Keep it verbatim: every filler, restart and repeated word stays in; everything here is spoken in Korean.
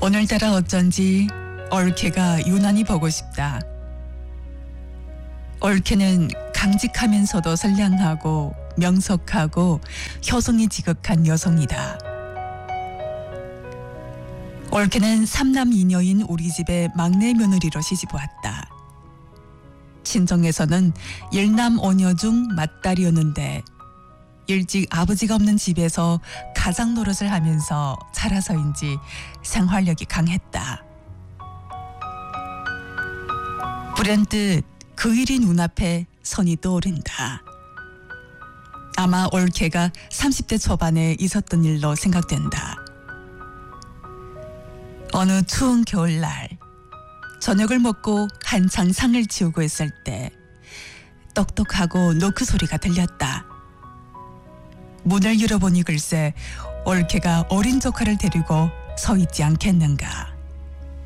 오늘따라 어쩐지 올케가 유난히 보고 싶다. 올케는 강직하면서도 선량하고 명석하고 효성이 지극한 여성이다. 올케는 삼남 이녀인 우리 집의 막내 며느리로 시집왔다. 친정에서는 일남 오녀 중 맏딸이었는데 일찍 아버지가 없는 집에서 가장 노릇을 하면서 자라서인지 생활력이 강했다. 불현듯 그 일이 눈앞에 선이 떠오른다. 아마 올케가 삼십 대 초반에 있었던 일로 생각된다. 어느 추운 겨울날 저녁을 먹고 한창 상을 치우고 있을 때 똑똑하고 노크 소리가 들렸다. 문을 열어보니 글쎄 올케가 어린 조카를 데리고 서 있지 않겠는가.